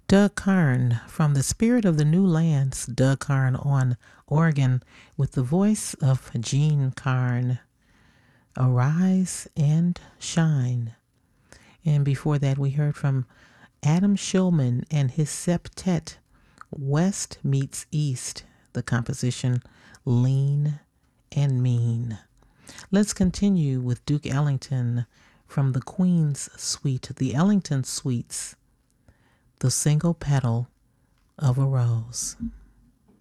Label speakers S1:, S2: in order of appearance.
S1: Doug Karn from the Spirit of the New Lands, Doug Karn on organ with the voice of Jean Carn. Arise and Shine. And before that, we heard from Adam Shulman and his septet, West Meets East, the composition Lean and Mean. Let's continue with Duke Ellington from the Queen's Suite, the Ellington Suites, The Single Petal of a Rose.